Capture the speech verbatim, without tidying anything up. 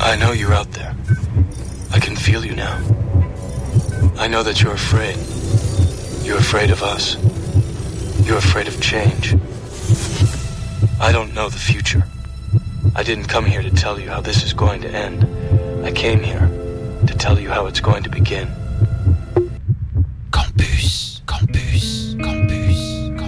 I know you're out there. I can feel you now. I know that you're afraid. You're afraid of us. You're afraid of change. I don't know the future. I didn't come here to tell you how this is going to end. I came here to tell you how it's going to begin.